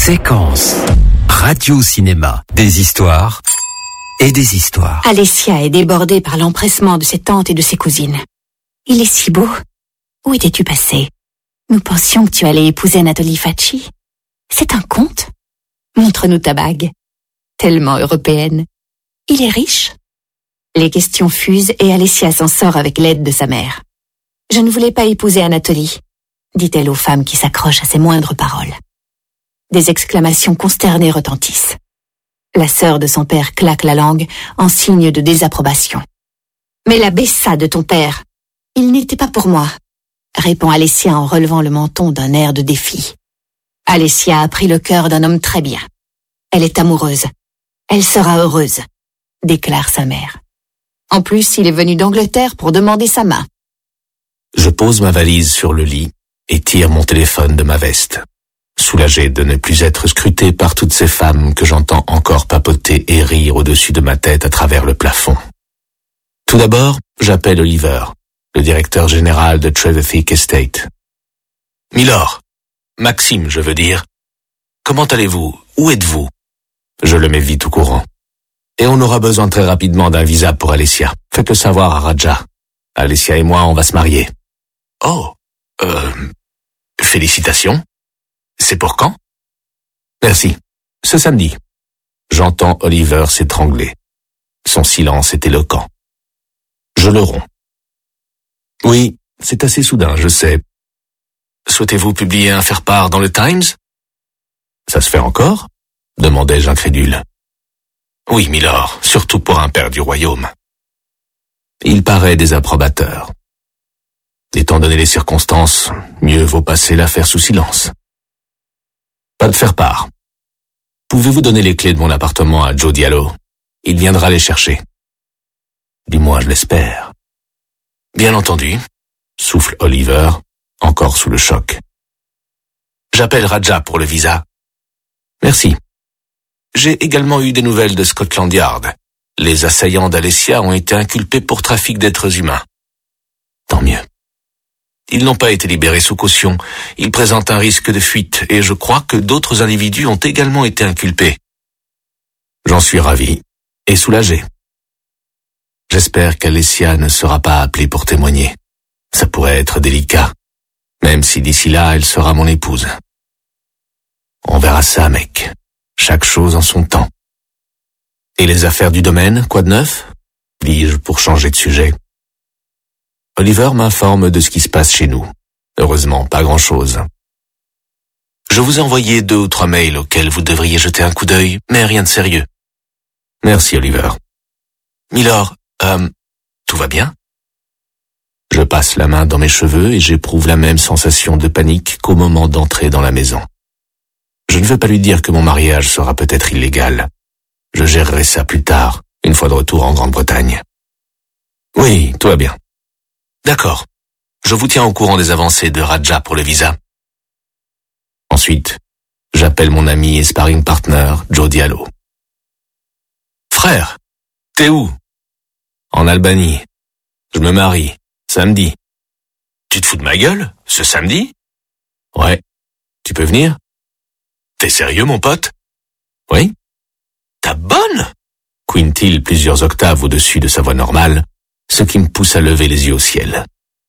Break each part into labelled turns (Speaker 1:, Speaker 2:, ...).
Speaker 1: Séquence radio-cinéma, des histoires et des histoires.
Speaker 2: Alessia est débordée par l'empressement de ses tantes et de ses cousines. Il est si beau. Où étais-tu passé? Nous pensions que tu allais épouser Nathalie Facci. C'est un conte? Montre-nous ta bague. Tellement européenne. Il est riche? Les questions fusent et Alessia s'en sort avec l'aide de sa mère. Je ne voulais pas épouser Anatoly, dit-elle aux femmes qui s'accrochent à ses moindres paroles. Des exclamations consternées retentissent. La sœur de son père claque la langue en signe de désapprobation. Mais la Bessa de ton père, il n'était pas pour moi, répond Alessia en relevant le menton d'un air de défi. Alessia a pris le cœur d'un homme très bien. Elle est amoureuse. Elle sera heureuse, déclare sa mère. En plus, il est venu d'Angleterre pour demander sa main.
Speaker 3: Je pose ma valise sur le lit et tire mon téléphone de ma veste, soulagé de ne plus être scruté par toutes ces femmes que j'entends encore papoter et rire au-dessus de ma tête à travers le plafond. Tout d'abord, j'appelle Oliver, le directeur général de Trevithick Estate. « Milord, Maxime, je veux dire, comment allez-vous? Où êtes-vous » Je le mets vite au courant. Et on aura besoin très rapidement d'un visa pour Alessia. Faites-le savoir à Raja. Alessia et moi, on va se marier. Oh, félicitations. C'est pour quand? Merci. Ce samedi. J'entends Oliver s'étrangler. Son silence est éloquent. Je le romps. Oui, c'est assez soudain, je sais. Souhaitez-vous publier un faire-part dans le Times? Ça se fait encore? Demandai-je incrédule. Oui, milord, surtout pour un père du royaume. Il paraît désapprobateur. Étant donné les circonstances, mieux vaut passer l'affaire sous silence. Pas de faire-part. Pouvez-vous donner les clés de mon appartement à Joe Diallo? Il viendra les chercher. Du moins, je l'espère. Bien entendu, souffle Oliver, encore sous le choc. J'appelle Raja pour le visa. Merci. J'ai également eu des nouvelles de Scotland Yard. Les assaillants d'Alessia ont été inculpés pour trafic d'êtres humains. Tant mieux. Ils n'ont pas été libérés sous caution. Ils présentent un risque de fuite et je crois que d'autres individus ont également été inculpés. J'en suis ravi et soulagé. J'espère qu'Alessia ne sera pas appelée pour témoigner. Ça pourrait être délicat, même si d'ici là, elle sera mon épouse. On verra ça, mec. Chaque chose en son temps. Et les affaires du domaine, quoi de neuf? Dis-je pour changer de sujet. Oliver m'informe de ce qui se passe chez nous. Heureusement, pas grand-chose. Je vous ai envoyé 2 ou 3 mails auxquels vous devriez jeter un coup d'œil, mais rien de sérieux. Merci, Oliver. Milord, tout va bien? Je passe la main dans mes cheveux et j'éprouve la même sensation de panique qu'au moment d'entrer dans la maison. Je ne veux pas lui dire que mon mariage sera peut-être illégal. Je gérerai ça plus tard, une fois de retour en Grande-Bretagne. Oui, tout va bien. D'accord. Je vous tiens au courant des avancées de Raja pour le visa. Ensuite, j'appelle mon ami et sparring partner, Joe Diallo. Frère, t'es où? En Albanie. Je me marie, samedi. Tu te fous de ma gueule, ce samedi? Ouais. Tu peux venir? T'es sérieux, mon pote? Oui. T'as bonne? Quinte-t-il plusieurs octaves au-dessus de sa voix normale, ce qui me pousse à lever les yeux au ciel.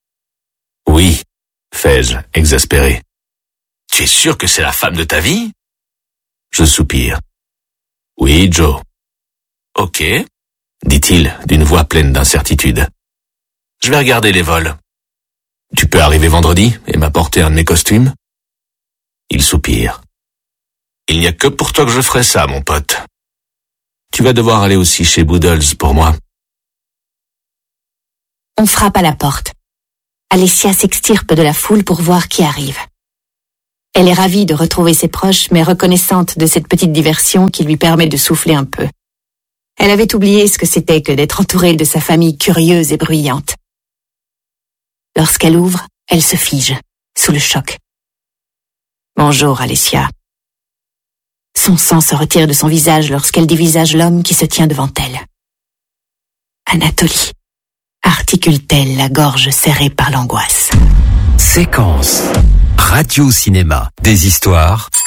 Speaker 3: Oui, fais-je, exaspéré. Tu es sûr que c'est la femme de ta vie? Je soupire. Oui, Joe. Ok, dit-il d'une voix pleine d'incertitude. Je vais regarder les vols. Tu peux arriver vendredi et m'apporter un de mes costumes? Il soupire. Il n'y a que pour toi que je ferai ça, mon pote. Tu vas devoir aller aussi chez Boodles pour moi.
Speaker 2: On frappe à la porte. Alessia s'extirpe de la foule pour voir qui arrive. Elle est ravie de retrouver ses proches, mais reconnaissante de cette petite diversion qui lui permet de souffler un peu. Elle avait oublié ce que c'était que d'être entourée de sa famille curieuse et bruyante. Lorsqu'elle ouvre, elle se fige, sous le choc. Bonjour, Alessia. Son sang se retire de son visage lorsqu'elle dévisage l'homme qui se tient devant elle. Anatoly, articule-t-elle, la gorge serrée par l'angoisse.
Speaker 1: Séquence radio-cinéma, des histoires